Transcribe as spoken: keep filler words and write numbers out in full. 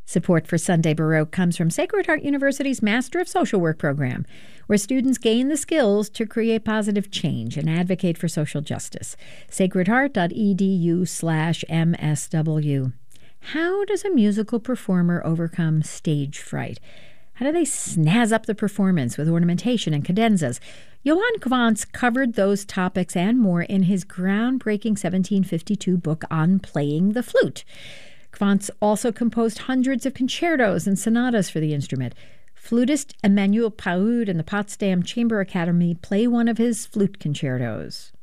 Support for Sunday Baroque comes from Sacred Heart University's Master of Social Work program, where students gain the skills to create positive change and advocate for social justice. sacredheart.edu slash MSW. How does a musical performer overcome stage fright? How do they snazz up the performance with ornamentation and cadenzas? Johann Quantz covered those topics and more in his groundbreaking seventeen fifty-two book on playing the flute. Quantz also composed hundreds of concertos and sonatas for the instrument. Flutist Emmanuel Paoud and the Potsdam Chamber Academy play one of his flute concertos.